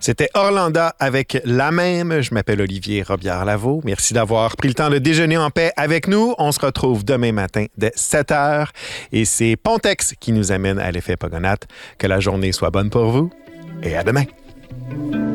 C'était Orlanda avec La Même. Je m'appelle Olivier Robillard-Lavaux. Merci d'avoir pris le temps de déjeuner en paix avec nous. On se retrouve demain matin dès 7 h. Et c'est Pontex qui nous amène à l'effet Pogonat. Que la journée soit bonne pour vous et à demain.